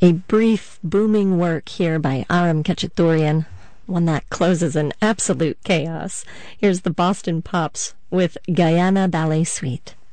A brief, booming work here by Aram Khachaturian, one that closes in absolute chaos. Here's the Boston Pops with Guyana Ballet Suite.